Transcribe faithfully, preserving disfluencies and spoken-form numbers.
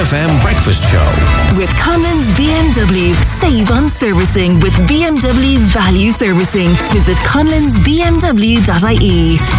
F M Breakfast Show. With Conlon's B M W. Save on servicing with B M W Value Servicing. Visit conlons b m w dot I E.